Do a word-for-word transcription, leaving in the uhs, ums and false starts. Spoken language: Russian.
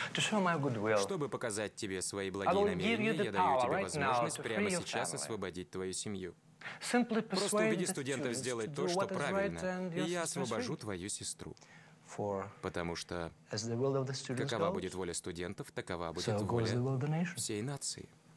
Чтобы показать тебе свои благие намерения, я даю тебе возможность прямо сейчас освободить твою семью. Просто убеди студентов сделать то, что правильно, и я освобожу твою сестру. Потому что какова будет воля студентов, такова будет воля всей нации.